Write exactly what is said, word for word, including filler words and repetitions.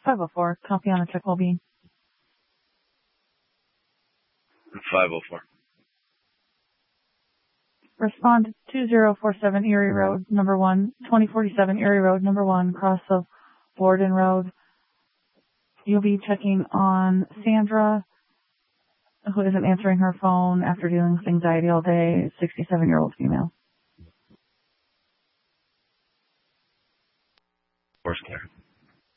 five oh four, copy on a check will be. five oh four. Respond two zero four seven Erie Road, number one, twenty forty-seven Erie Road, number one, cross of Borden Road. You'll be checking on Sandra, who isn't answering her phone after dealing with anxiety all day, sixty-seven-year-old female. Force clear.